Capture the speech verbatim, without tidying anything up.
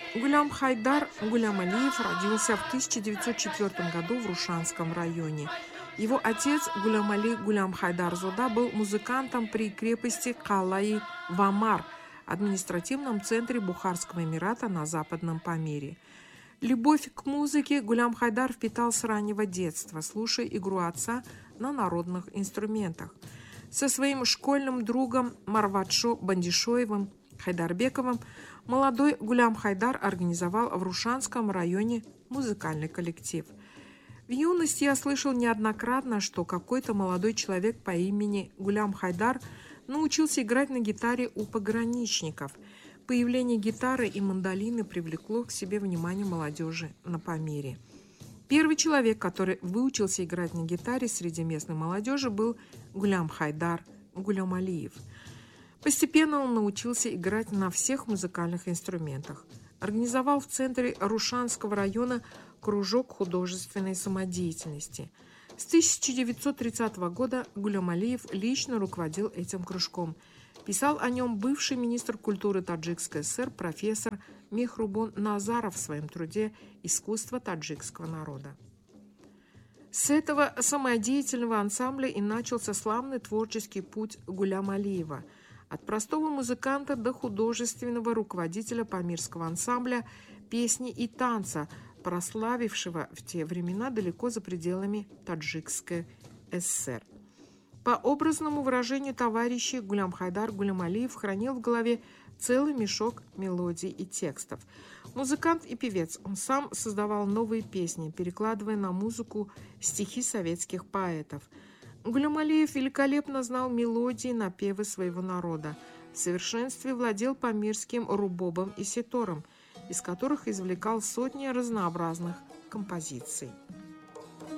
Гулям Хайдар Гулям Алиев родился в тысяча девятьсот четвёртом году в Рушанском районе. Его отец Гулям Али Гулям Хайдар Зода был музыкантом при крепости Калаи в Амар, административном центре Бухарского эмирата на Западном Памире. Любовь к музыке Гулям Хайдар впитал с раннего детства, слушая игру отца на народных инструментах. Со своим школьным другом Марватшо Бандишоевым Хайдарбековым молодой Гулям Хайдар организовал в Рушанском районе музыкальный коллектив. В юности я слышал неоднократно, что какой-то молодой человек по имени Гулям Хайдар научился играть на гитаре у пограничников. Появление гитары и мандолины привлекло к себе внимание молодежи на Памире. Первый человек, который выучился играть на гитаре среди местной молодежи, был Гулям Хайдар Гулям Алиев. Постепенно он научился играть на всех музыкальных инструментах. Организовал в центре Рушанского района кружок художественной самодеятельности. С тысяча девятьсот тридцатого года Гулям Алиев лично руководил этим кружком. Писал о нем бывший министр культуры Таджикской ССР профессор Мехрубон Назаров в своем труде «Искусство таджикского народа». С этого самодеятельного ансамбля и начался славный творческий путь Гулям Алиева. От простого музыканта до художественного руководителя памирского ансамбля песни и танца, прославившего в те времена далеко за пределами Таджикской ССР. По образному выражению товарищей, Гулям Хайдар Гулям Алиев хранил в голове целый мешок мелодий и текстов. Музыкант и певец, он сам создавал новые песни, перекладывая на музыку стихи советских поэтов. Гулям Алиев великолепно знал мелодии, напевы своего народа. В совершенстве владел памирским рубобом и ситором, из которых извлекал сотни разнообразных композиций.